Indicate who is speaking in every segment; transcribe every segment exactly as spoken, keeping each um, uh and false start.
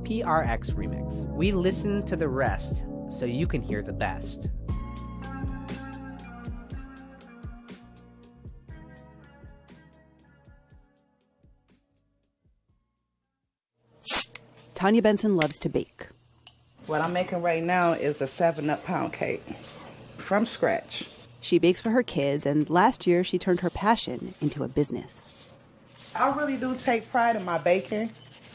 Speaker 1: P R X remix. We listen to the rest so you can hear the best.
Speaker 2: Tanya Benson loves to bake.
Speaker 3: What I'm making right now is a seven up pound cake from scratch.
Speaker 2: She bakes for her kids, and last year she turned her passion into a business.
Speaker 3: I really do take pride in my baking.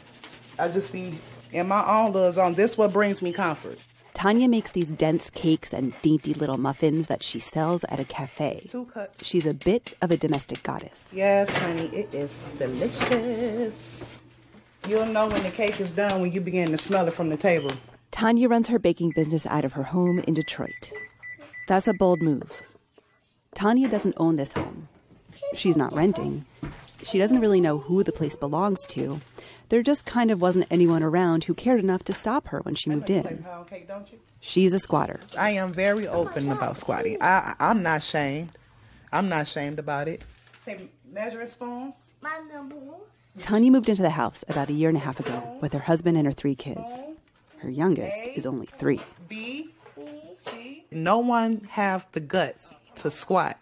Speaker 3: I just be in my own little zone. This is what brings me comfort.
Speaker 2: Tanya makes these dense cakes and dainty little muffins that she sells at a cafe.
Speaker 3: Two cups.
Speaker 2: She's a bit of a domestic goddess.
Speaker 3: Yes, honey, it is delicious. You'll know when the cake is done when you begin to smell it from the table.
Speaker 2: Tanya runs her baking business out of her home in Detroit. That's a bold move. Tanya doesn't own this home. She's not renting. She doesn't really know who the place belongs to. There just kind of wasn't anyone around who cared enough to stop her when she moved in. She's a squatter.
Speaker 3: I am very open about squatting. I, I'm not ashamed. I'm not ashamed about it. Say measuring spoons. My number one.
Speaker 2: Tanya moved into the house about a year and a half ago with her husband and her three kids. Her youngest is only three.
Speaker 3: B, C. No one have the guts to squat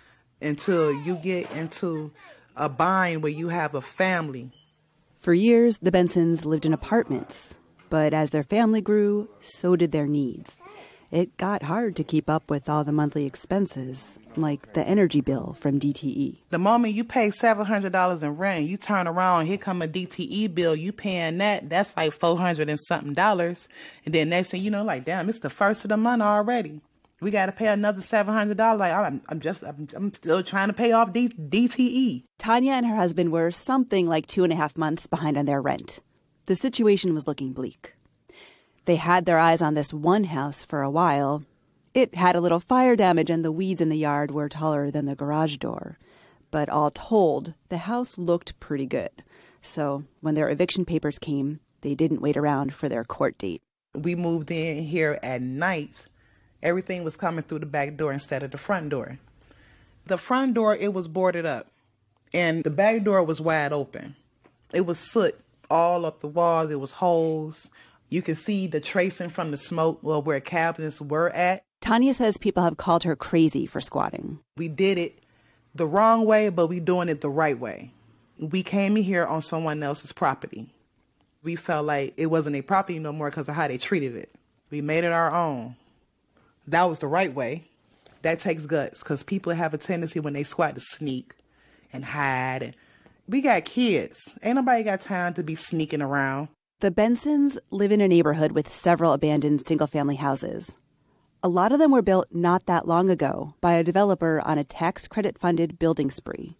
Speaker 3: until you get into a bind where you have a family.
Speaker 2: For years, the Bensons lived in apartments, but as their family grew, so did their needs. It got hard to keep up with all the monthly expenses, like the energy bill from D T E.
Speaker 3: The moment you pay seven hundred dollars in rent, you turn around, here come a D T E bill, you paying that, that's like four hundred and something dollars. And then next thing you know, like, damn, it's the first of the month already. We got to pay another seven hundred dollars. Like, I'm, I'm just, I'm, I'm still trying to pay off D- DTE.
Speaker 2: Tanya and her husband were something like two and a half months behind on their rent. The situation was looking bleak. They had their eyes on this one house for a while. It had a little fire damage and the weeds in the yard were taller than the garage door. But all told, the house looked pretty good. So when their eviction papers came, they didn't wait around for their court date.
Speaker 3: We moved in here at night. Everything was coming through the back door instead of the front door. The front door, it was boarded up. And the back door was wide open. It was soot all up the walls. It was holes. You can see the tracing from the smoke, well, where cabinets were at.
Speaker 2: Tanya says people have called her crazy for squatting.
Speaker 3: We did it the wrong way, but we doing it the right way. We came in here on someone else's property. We felt like it wasn't a property no more because of how they treated it. We made it our own. That was the right way. That takes guts because people have a tendency when they squat to sneak and hide. And we got kids. Ain't nobody got time to be sneaking around.
Speaker 2: The Bensons live in a neighborhood with several abandoned single-family houses. A lot of them were built not that long ago by a developer on a tax credit-funded building spree.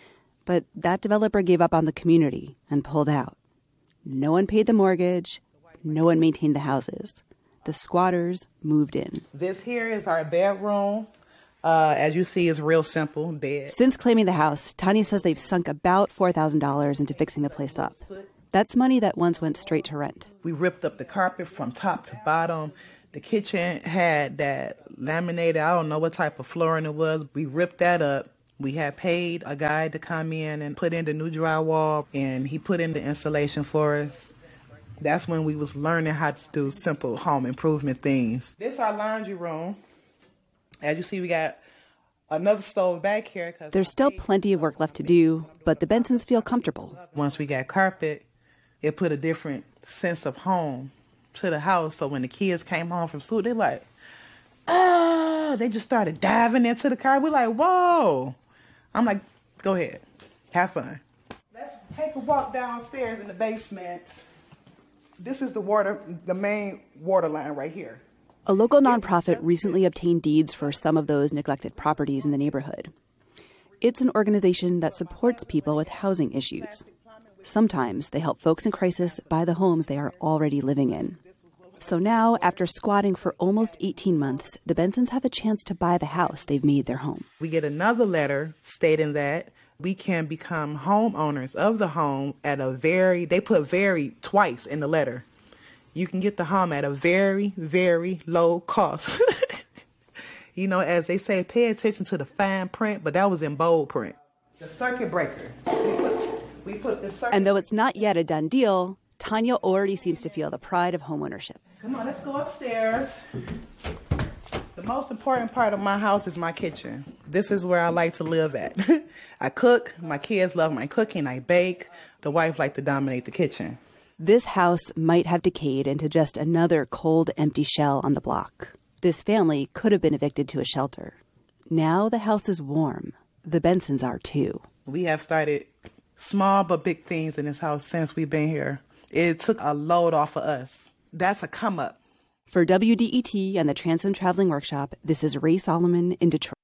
Speaker 2: But that developer gave up on the community and pulled out. No one paid the mortgage. No one maintained the houses. The squatters moved in.
Speaker 3: This here is our bedroom. Uh, as you see, it's real simple bed.
Speaker 2: Since claiming the house, Tanya says they've sunk about four thousand dollars into fixing the place up. That's money that once went straight to rent.
Speaker 3: We ripped up the carpet from top to bottom. The kitchen had that laminated, I don't know what type of flooring it was. We ripped that up. We had paid a guy to come in and put in the new drywall, and he put in the insulation for us. That's when we was learning how to do simple home improvement things. This is our laundry room. As you see, we got another stove back here.
Speaker 2: There's still plenty of work left to do, but the Bensons feel comfortable.
Speaker 3: Once we got carpet, it put a different sense of home to the house. So when the kids came home from school, they're like, oh, they just started diving into the car. We're like, whoa. I'm like, go ahead. Have fun. Let's take a walk downstairs in the basement. This is the water, the main water line right here.
Speaker 2: A local nonprofit recently obtained deeds for some of those neglected properties in the neighborhood. It's an organization that supports people with housing issues. Sometimes they help folks in crisis buy the homes they are already living in. So now, after squatting for almost eighteen months, the Bensons have a chance to buy the house they've made their home.
Speaker 3: We get another letter stating that we can become homeowners of the home at a very, they put very twice in the letter. You can get the home at a very, very low cost. You know, as they say, pay attention to the fine print, but that was in bold print. The circuit breaker. We put, we put the circuit
Speaker 2: And though it's not yet a done deal, Tanya already seems to feel the pride of homeownership.
Speaker 3: Come on, let's go upstairs. The most important part of my house is my kitchen. This is where I like to live at. I cook. My kids love my cooking. I bake. The wife likes to dominate the kitchen.
Speaker 2: This house might have decayed into just another cold, empty shell on the block. This family could have been evicted to a shelter. Now the house is warm. The Bensons are too.
Speaker 3: We have started small but big things in this house since we've been here. It took a load off of us. That's a come up.
Speaker 2: For W D E T and the Transom Traveling Workshop, this is Ray Solomon in Detroit.